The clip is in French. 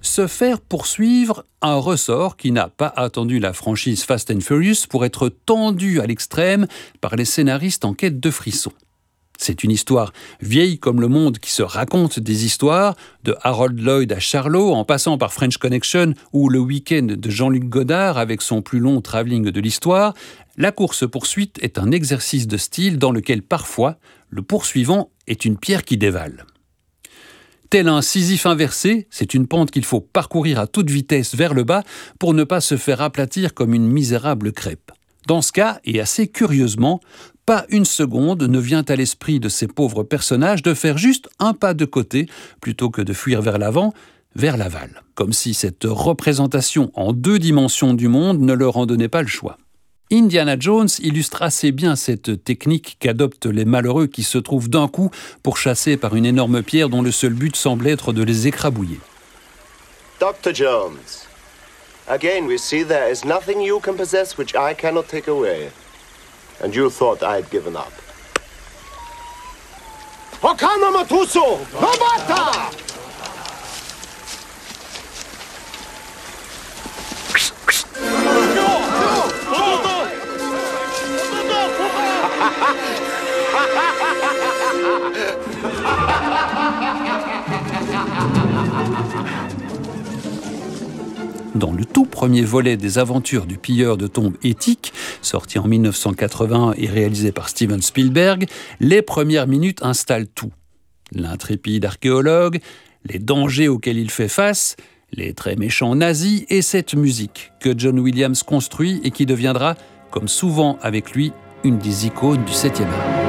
se faire poursuivre, un ressort qui n'a pas attendu la franchise Fast and Furious pour être tendu à l'extrême par les scénaristes en quête de frissons. C'est une histoire vieille comme le monde qui se raconte des histoires, de Harold Lloyd à Charlot, en passant par French Connection ou Le Week-end de Jean-Luc Godard avec son plus long travelling de l'histoire. La course-poursuite est un exercice de style dans lequel parfois le poursuivant est une pierre qui dévale. Tel un Sisyphe inversé, c'est une pente qu'il faut parcourir à toute vitesse vers le bas pour ne pas se faire aplatir comme une misérable crêpe. Dans ce cas, et assez curieusement, pas une seconde ne vient à l'esprit de ces pauvres personnages de faire juste un pas de côté plutôt que de fuir vers l'avant, vers l'aval. Comme si cette représentation en 2 dimensions du monde ne leur en donnait pas le choix. Indiana Jones illustre assez bien cette technique qu'adoptent les malheureux qui se trouvent d'un coup pourchassés par une énorme pierre dont le seul but semble être de les écrabouiller. Dr. Jones, again we see there is nothing you can possess which I cannot take away. And you thought I had given up. Okana Matuso! Robata! Dans le tout premier volet des aventures du pilleur de tombes éthiques, sorti en 1981 et réalisé par Steven Spielberg, les premières minutes installent tout. L'intrépide archéologue, les dangers auxquels il fait face, les très méchants nazis et cette musique que John Williams construit et qui deviendra, comme souvent avec lui, une des icônes du 7e art.